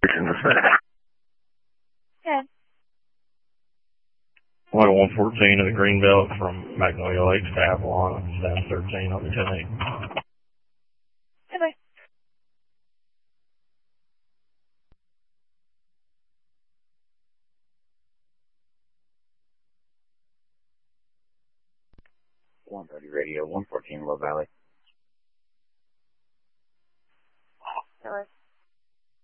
Good. 114 of the Greenbelt from Magnolia Lakes to Avalon. It's down 13 on the 10-8. Goodbye. Radio 114 Low Valley.